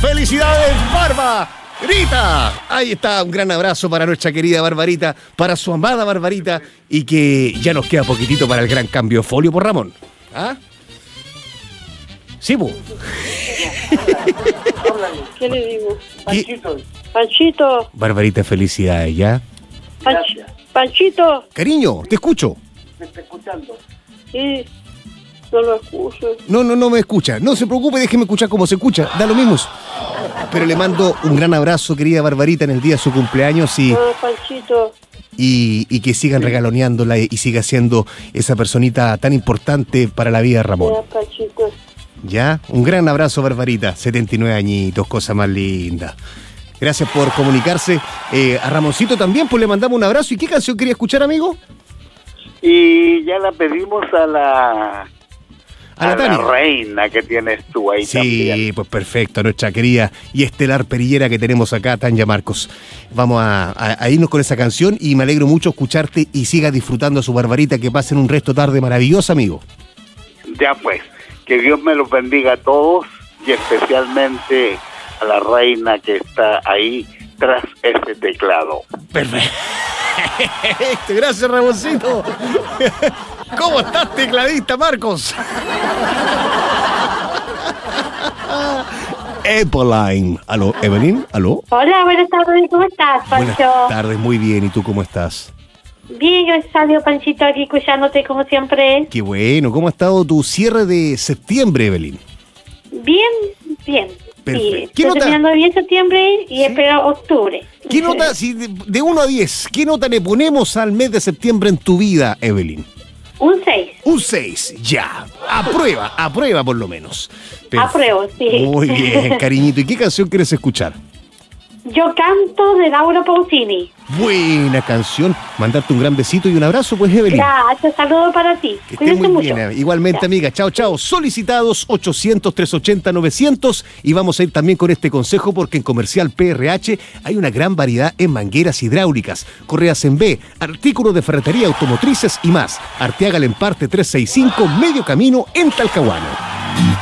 ¡Felicidades, Barbarita! Ahí está, un gran abrazo para nuestra querida Barbarita, para su amada Barbarita, y que ya nos queda poquitito para el gran cambio de folio, por Ramón. ¿Ah? Sí, po. ¿Qué le digo? Panchito. Panchito. Barbarita, felicidades, ¿ya? Panchito. Cariño, te escucho. Me está escuchando. Sí. No lo escucho. No me escucha. No se preocupe, déjeme escuchar como se escucha. Da lo mismo. Pero le mando un gran abrazo, querida Barbarita, en el día de su cumpleaños Panchito. y que sigan regaloneándola y siga siendo esa personita tan importante para la vida de Ramón. Panchito. ¿Ya? Un gran abrazo, Barbarita. 79 añitos, cosa más linda. Gracias por comunicarse. A Ramoncito también, pues le mandamos un abrazo. ¿Y qué canción quería escuchar, amigo? Y ya la pedimos a la Tania. reina que tienes tú ahí también. Sí, pues perfecto, nuestra querida y estelar perillera que tenemos acá, Tanya Marcos. Vamos a irnos con esa canción y me alegro mucho escucharte y siga disfrutando a su Barbarita, que pasen un resto tarde maravilloso, amigo. Ya pues, que Dios me los bendiga a todos y especialmente a la reina que está ahí tras ese teclado. Perfecto. Gracias, Ramoncito. ¿Cómo estás, tecladista, Marcos? Epoline. ¿Aló, Evelyn? ¿Aló? Hola, buenas tardes. ¿Cómo estás, Pancho? Buenas tardes, muy bien. ¿Y tú cómo estás? Bien, yo he salido, Panchito, aquí escuchándote como siempre. Qué bueno. ¿Cómo ha estado tu cierre de septiembre, Evelyn? Bien. Perfecto. Sí, ¿Qué estoy nota? terminando bien septiembre y ¿Sí? espero octubre. ¿Qué nota, si de 1 a 10, qué nota le ponemos al mes de septiembre en tu vida, Evelyn? Un 6. Un 6, ya. Aprueba por lo menos. Apruebo, sí. Muy bien, cariñito. ¿Y qué canción quieres escuchar? Yo canto de Laura Pausini. Buena canción. Mandarte un gran besito y un abrazo, pues, Evelyn. Gracias, saludo para ti. Que estés Cuídense muy mucho. bien, igualmente, Ya. amiga. Chao. Solicitados 800-380-900. Y vamos a ir también con este consejo porque en Comercial PRH hay una gran variedad en mangueras hidráulicas, correas en B, artículos de ferretería automotrices y más. Arteaga Lemparte 365, medio camino en Talcahuano.